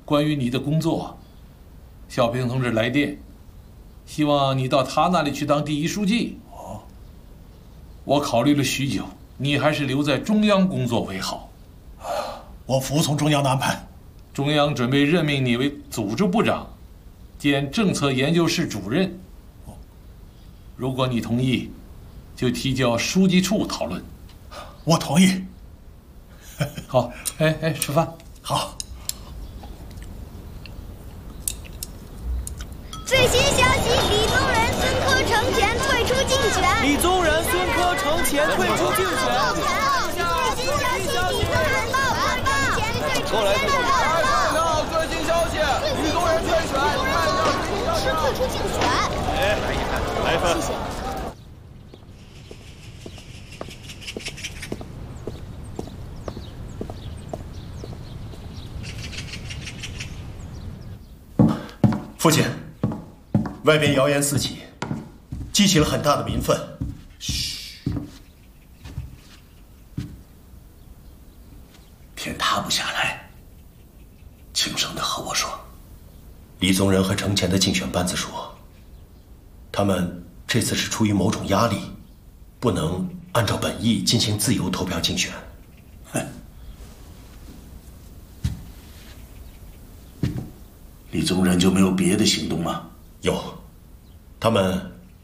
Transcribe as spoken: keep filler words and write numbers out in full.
关于你的工作，小平同志来电，希望你到他那里去当第一书记。哦，我考虑了许久，你还是留在中央工作为好。 我服从中央的安排。 中央准备任命你为组织部长，兼政策研究室主任。如果你同意，就提交书记处讨论。 我同意。 好，哎哎，吃饭。 好。 最新消息：李宗仁、孙科成前退出竞选。 李宗仁、孙科成前退出竞选。 最新消息：李宗仁报报报前退出竞选。 最新消息：李宗仁退选。 是退出竞选。 哎，来一份，来一份。 谢谢。 父亲，外边谣言四起，激起了很大的民愤。嘘，天塌不下来。轻声的和我说，李宗仁和程前的竞选班子说，他们这次是出于某种压力，不能按照本意进行自由投票竞选。哼。李宗仁就没有别的行动吗？有，他们